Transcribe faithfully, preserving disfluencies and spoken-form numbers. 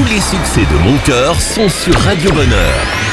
les succès de mon cœur sont sur Radio Bonheur.